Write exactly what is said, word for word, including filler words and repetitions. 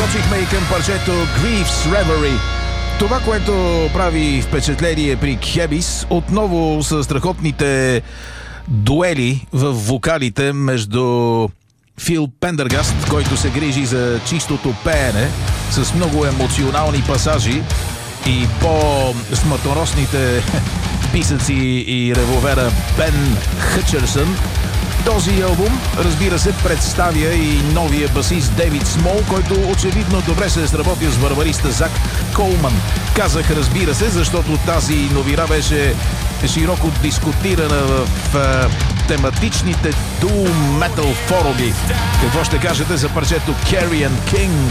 Скочихме и към парчето Grief's Reverie. Това, което прави впечатление при Кебис, отново са страхотните дуели в вокалите между Фил Пендергаст, който се грижи за чистото пеене, с много емоционални пасажи, и по-смъртоносните писъци и револвера Бен Хъчерсън. Този албум, разбира се, представя и новия басист Дейвид Смол, който очевидно добре се е сработил с барбариста Зак Колман. Казах, разбира се, защото тази новина беше широко дискутирана в е, тематичните Doom Metal форуми. Какво ще кажете за парчето Carrion King?